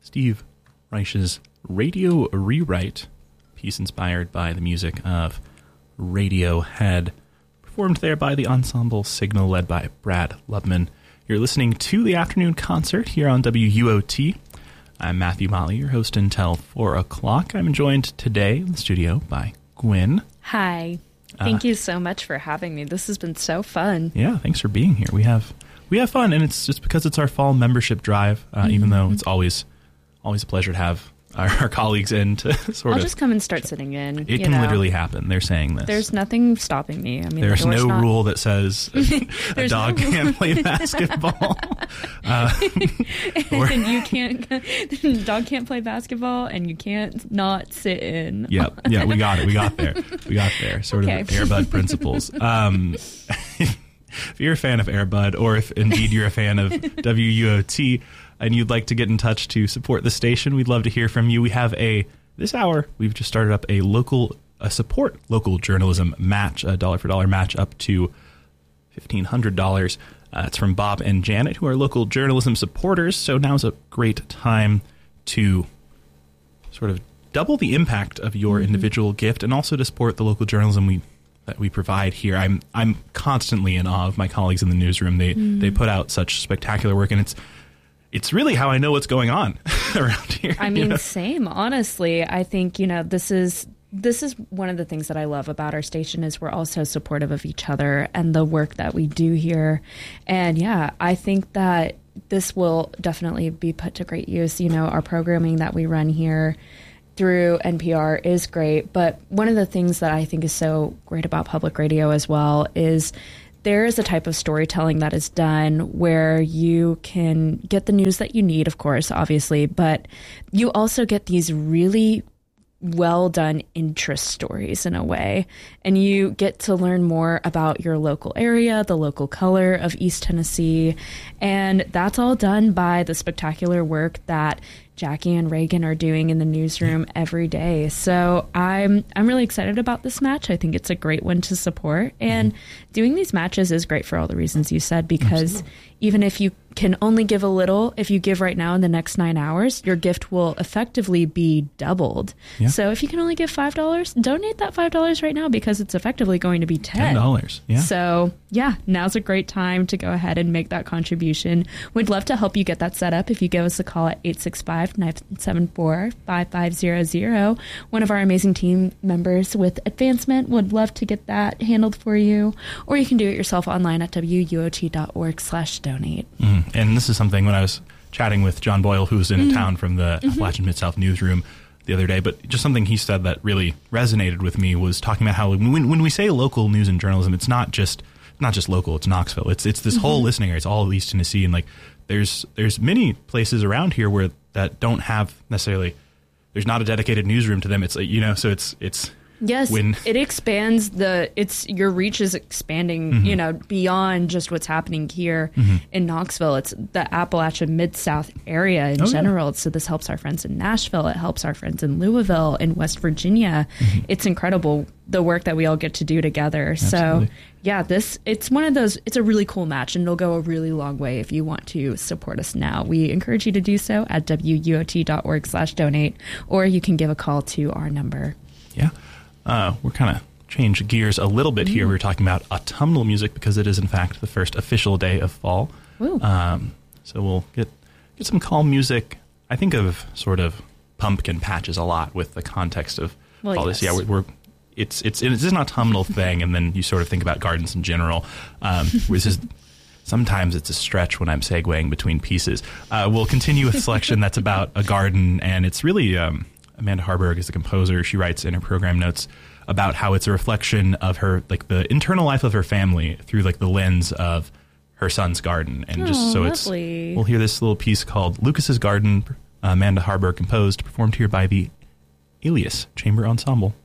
Steve Reich's Radio Rewrite, piece inspired by the music of Radiohead, performed there by the ensemble Signal, led by Brad Lubman. You're listening to the afternoon concert here on WUOT. I'm Matthew Motley, your host until 4 o'clock. I'm joined today in the studio by Gwen. Hi. Thank you so much for having me. This has been so fun. Yeah, thanks for being here. We have fun, and it's just because it's our fall membership drive, even though it's always a pleasure to have our colleagues in to I'll just come and start sitting in. It can literally happen. They're saying this. The's nothing stopping me. I mean, there's no rule that says a dog can't play basketball. And you can't. The dog can't play basketball, and you can't not sit in. Yeah, we got it. We got there. Sort of Air Bud principles. If you're a fan of Air Bud, or if indeed you're a fan of WUOT, and you'd like to get in touch to support the station, we'd love to hear from you. We have this hour, we've just started up a support local journalism match, a dollar for dollar match up to $1,500. It's from Bob and Janet, who are local journalism supporters. So now's a great time to sort of double the impact of your individual gift, and also to support the local journalism that we provide here. I'm constantly in awe of my colleagues in the newsroom. They put out such spectacular work, and it's really how I know what's going on around here. I mean, same. Honestly, I think, this is one of the things that I love about our station is we're also supportive of each other and the work that we do here. And yeah, I think that this will definitely be put to great use. Our programming that we run here through NPR is great. But one of the things that I think is so great about public radio as well is there is a type of storytelling that is done where you can get the news that you need, of course, obviously, but you also get these really well done interest stories in a way, and you get to learn more about your local area, the local color of East Tennessee, and that's all done by the spectacular work that Jackie and Reagan are doing in the newsroom every day. So I'm really excited about this match. I think it's a great one to support, and doing these matches is great for all the reasons you said, because even if you can only give a little, if you give right now in the next 9 hours, your gift will effectively be doubled. Yeah. So if you can only give $5, donate that $5 right now, because it's effectively going to be $10. Yeah. So yeah, now's a great time to go ahead and make that contribution. We'd love to help you get that set up if you give us a call at 865-974-5500. One of our amazing team members with Advancement would love to get that handled for you, or you can do it yourself online at wuot.org/donate. And this is something when I was chatting with John Boyle, who's in town from the Appalachian Mid-South newsroom the other day, but just something he said that really resonated with me was talking about how when we say local news and journalism, it's not just local, it's Knoxville. It's this whole listening area. It's all of East Tennessee, and like there's many places around here where that don't have necessarily, there's not a dedicated newsroom to them. It's like, so it's yes, it expands your reach is expanding, beyond just what's happening here in Knoxville. It's the Appalachian Mid-South area in general. So this helps our friends in Nashville. It helps our friends in Louisville, in West Virginia. It's incredible, the work that we all get to do together. Absolutely. So yeah, it's one of those, it's a really cool match, and it'll go a really long way if you want to support us now. We encourage you to do so at wuot.org/donate, or you can give a call to our number. Yeah. We're kind of changed gears a little bit here. We were talking about autumnal music because it is, in fact, the first official day of fall. So we'll get some calm music. I think of sort of pumpkin patches a lot with the context of all this. Yeah, it's an autumnal thing, and then you sort of think about gardens in general. Sometimes it's a stretch when I'm segueing between pieces. We'll continue with a selection that's about a garden, and it's really Amanda Harburg is the composer. She writes in her program notes about how it's a reflection of her, like the internal life of her family through like the lens of her son's garden. And lovely. We'll hear this little piece called Lucas's Garden, Amanda Harburg composed, performed here by the Alias Chamber Ensemble.